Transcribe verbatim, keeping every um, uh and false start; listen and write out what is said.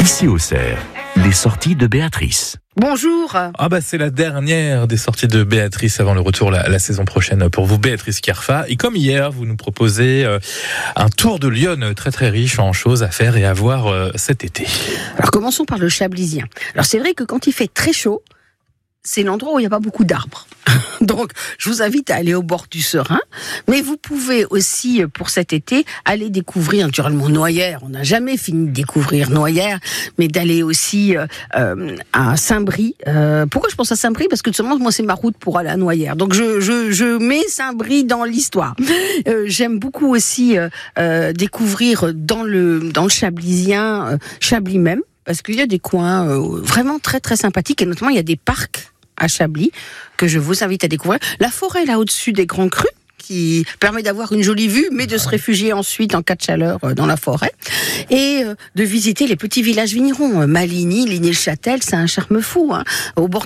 Ici au Cerf, les sorties de Béatrice. Bonjour. Ah bah c'est la dernière des sorties de Béatrice avant le retour la, la saison prochaine pour vous, Béatrice Kierfa. Et comme hier, vous nous proposez euh, un tour de Lyon très très riche en choses à faire et à voir euh, cet été. Alors commençons par le Chablisien. Alors c'est vrai que quand il fait très chaud, c'est l'endroit où il n'y a pas beaucoup d'arbres. Donc, je vous invite à aller au bord du Serein. Mais vous pouvez aussi, pour cet été, aller découvrir, naturellement, Noyères. On n'a jamais fini de découvrir Noyères, mais d'aller aussi euh, à Saint-Brie. Euh, pourquoi je pense à Saint-Brie ? Parce que tout simplement, moi, c'est ma route pour aller à Noyères. Donc, je, je, je mets Saint-Brie dans l'histoire. Euh, j'aime beaucoup aussi euh, euh, découvrir dans le, dans le Chablisien, euh, Chablis même, parce qu'il y a des coins euh, vraiment très, très sympathiques, et notamment, il y a des parcs à Chablis, que je vous invite à découvrir. La forêt là au-dessus des Grands Crus, qui permet d'avoir une jolie vue, mais de se réfugier ensuite en cas de chaleur dans la forêt, et de visiter les petits villages vignerons. Maligny, Ligny-le-Châtel, c'est un charme fou. Hein. Au bord